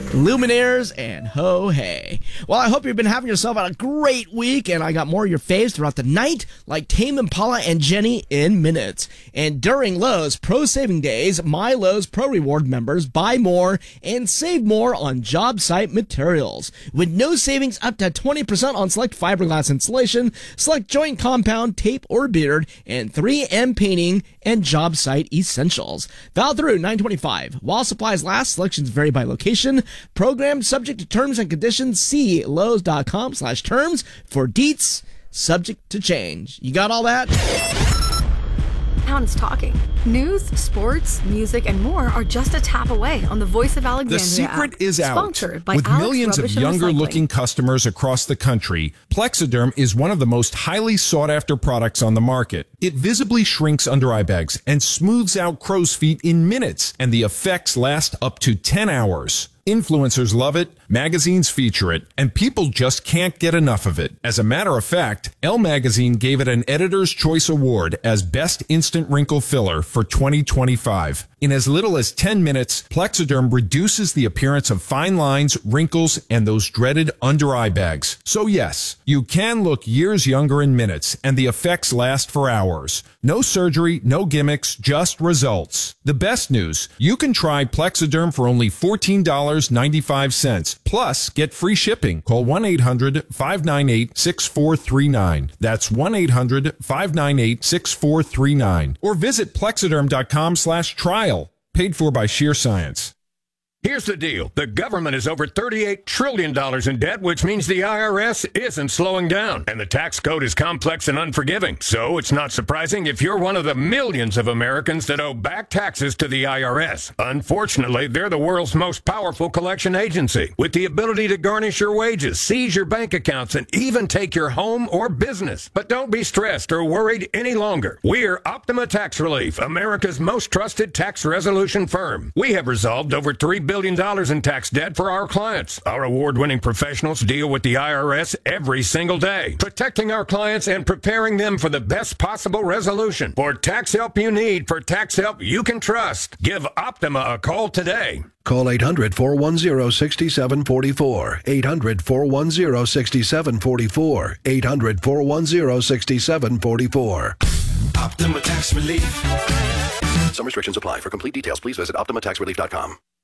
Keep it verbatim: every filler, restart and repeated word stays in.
Luminaires and Ho Hey. Well, I hope you've been having yourself a great week, and I got more of your faves throughout the night, like Tame Impala and Jenny in minutes. And during Lowe's Pro Saving Days, my Lowe's Pro Reward members buy more and save more on job site materials. With no savings up to twenty percent on select fiberglass insulation, select joint compound, tape or beard, and three M painting and job site essentials. Valid through nine twenty-five. While supplies last, selections vary by location. Program subject to terms and conditions. See Lowe's.com slash terms for deets. Subject to change. You got all that? Town's talking. News, sports, music, and more are just a tap away on the Voice of Alexandria The secret app. is out. Sponsored by With Alex millions of Rubbish and younger-looking Recycling. customers across the country, Plexiderm is one of the most highly sought-after products on the market. It visibly shrinks under-eye bags and smooths out crow's feet in minutes, and the effects last up to ten hours. Influencers love it, magazines feature it, and people just can't get enough of it. As a matter of fact, Elle Magazine gave it an Editor's Choice Award as Best Instant Wrinkle Filler for twenty twenty-five. In as little as ten minutes, Plexiderm reduces the appearance of fine lines, wrinkles, and those dreaded under-eye bags. So yes, you can look years younger in minutes, and the effects last for hours. No surgery, no gimmicks, just results. The best news, you can try Plexiderm for only fourteen dollars and ninety-five cents. Plus, get free shipping. Call one eight hundred, five nine eight, six four three nine. That's one eight hundred, five nine eight, six four three nine. Or visit Plexiderm.com slash trial. Paid for by Sheer Science. Here's the deal. The government is over thirty-eight trillion dollars in debt, which means the I R S isn't slowing down. And the tax code is complex and unforgiving. So it's not surprising if you're one of the millions of Americans that owe back taxes to the I R S. Unfortunately, they're the world's most powerful collection agency, with the ability to garnish your wages, seize your bank accounts, and even take your home or business. But don't be stressed or worried any longer. We're Optima Tax Relief, America's most trusted tax resolution firm. We have resolved over three billion dollars in tax debt for our clients. Our award-winning professionals deal with the I R S every single day, protecting our clients and preparing them for the best possible resolution. For tax help you need, for tax help you can trust, give Optima a call today. Call eight hundred, four one zero, six seven four four. eight hundred, four one zero, six seven four four. eight hundred, four one zero, six seven four four. Optima Tax Relief. Some restrictions apply. For complete details, please visit Optima Tax Relief dot com.